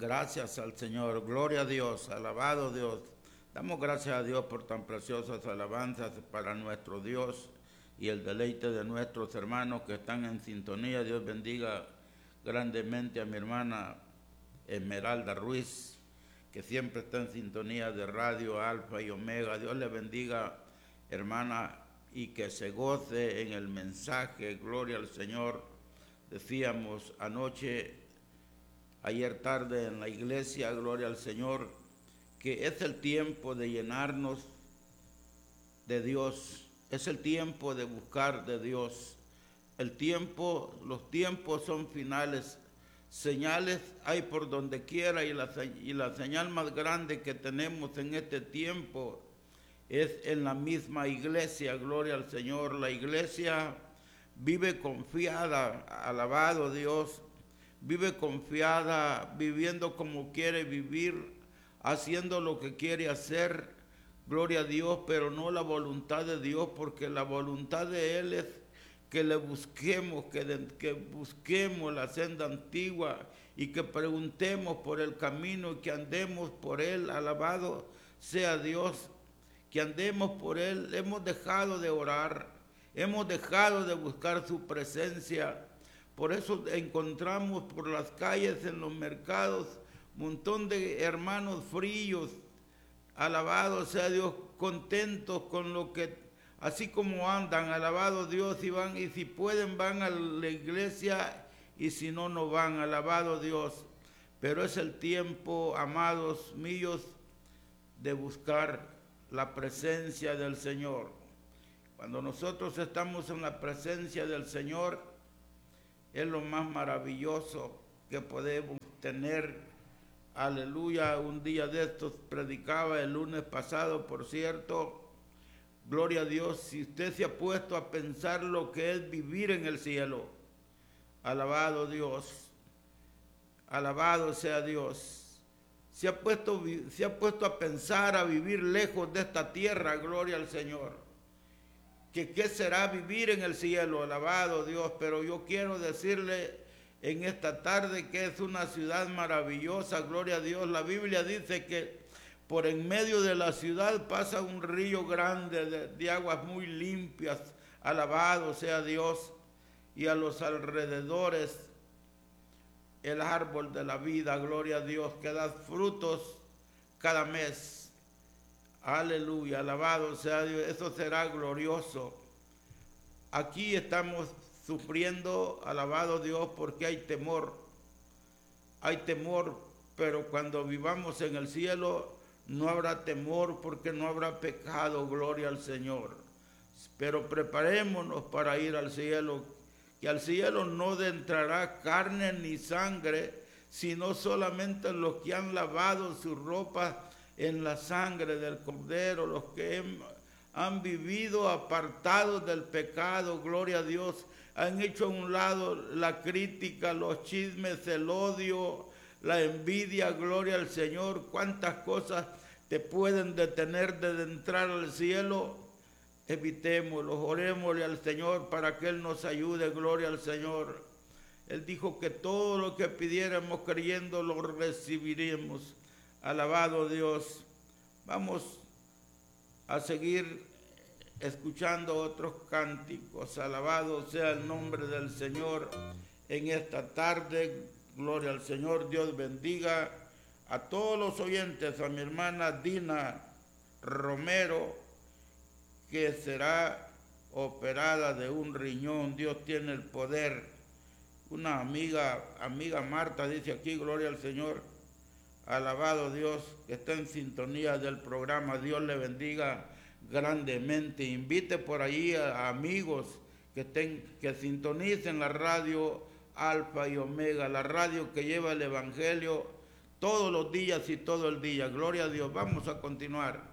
Gracias al Señor, gloria a Dios, alabado Dios. Damos gracias a Dios por tan preciosas alabanzas para nuestro Dios y el deleite de nuestros hermanos que están en sintonía. Dios bendiga grandemente a mi hermana Esmeralda Ruiz, que siempre está en sintonía de Radio Alfa y Omega. Dios le bendiga, hermana, y que se goce en el mensaje. Gloria al Señor. Decíamos anoche, ayer tarde en la iglesia, gloria al Señor, que es el tiempo de llenarnos de Dios, es el tiempo de buscar de Dios. Los tiempos son finales, señales hay por donde quiera, y la señal más grande que tenemos en este tiempo es en la misma iglesia. Gloria al Señor. La iglesia vive confiada, alabado Dios, vive confiada, viviendo como quiere vivir, haciendo lo que quiere hacer, gloria a Dios, pero no la voluntad de Dios, porque la voluntad de Él es que le busquemos, que busquemos la senda antigua y que preguntemos por el camino y que andemos por Él. Alabado sea Dios, que andemos por Él. Hemos dejado de orar, hemos dejado de buscar su presencia. Por eso encontramos por las calles, en los mercados, un montón de hermanos fríos, alabado sea Dios, contentos con lo que, así como andan, alabado Dios, y si pueden van a la iglesia, y si no, no van, alabado Dios. Pero es el tiempo, amados míos, de buscar la presencia del Señor. Cuando nosotros estamos en la presencia del Señor, es lo más maravilloso que podemos tener. Aleluya. Un día de estos predicaba, el lunes pasado, por cierto. Gloria a Dios. Si usted se ha puesto a pensar lo que es vivir en el cielo, alabado Dios, alabado sea Dios. Se ha puesto a pensar a vivir lejos de esta tierra, gloria al Señor. ¿Qué será vivir en el cielo? Alabado Dios. Pero yo quiero decirle en esta tarde que es una ciudad maravillosa, gloria a Dios. La Biblia dice que por en medio de la ciudad pasa un río grande de aguas muy limpias, alabado sea Dios. Y a los alrededores el árbol de la vida, gloria a Dios, que da frutos cada mes. Aleluya, alabado sea Dios, eso será glorioso. Aquí estamos sufriendo, alabado Dios, porque hay temor, pero cuando vivamos en el cielo no habrá temor, porque no habrá pecado, gloria al Señor. Pero preparémonos para ir al cielo, que al cielo no entrará carne ni sangre, sino solamente los que han lavado su ropa en la sangre del Cordero, los que han vivido apartados del pecado, gloria a Dios, han hecho a un lado la crítica, los chismes, el odio, la envidia, gloria al Señor. Cuántas cosas te pueden detener de entrar al cielo. Evitémoslo, orémosle al Señor para que Él nos ayude, gloria al Señor. Él dijo que todo lo que pidiéramos creyendo lo recibiremos. Alabado Dios. Vamos a seguir escuchando otros cánticos. Alabado sea el nombre del Señor en esta tarde. Gloria al Señor. Dios bendiga a todos los oyentes, a mi hermana Dina Romero, que será operada de un riñón. Dios tiene el poder. Una amiga Marta dice aquí, gloria al Señor. Alabado Dios, que está en sintonía del programa. Dios le bendiga grandemente. Invite por ahí a amigos que sintonicen la radio Alfa y Omega, la radio que lleva el Evangelio todos los días y todo el día. Gloria a Dios. Vamos a continuar.